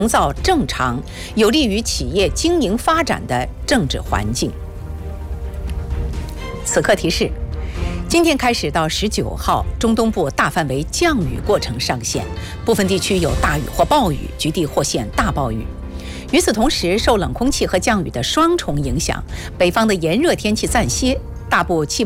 营造正常、有利于企业经营发展的政治环境。此刻提示：今天开始到19号，中东部大范围降雨过程上线，部分地区有大雨或暴雨，局地或现大暴雨。与此同时，受冷空气和降雨的双重影响，北方的炎热天气暂歇，大部气